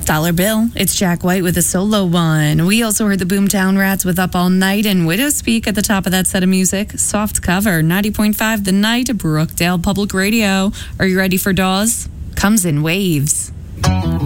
Dollar Bill. It's Jack White with a solo one. We also heard the Boomtown Rats with Up All Night and Widow Speak at the top of that set of music. Soft cover, 90.5 The Night, Brookdale Public Radio. Are you ready for Dawes? Comes in waves.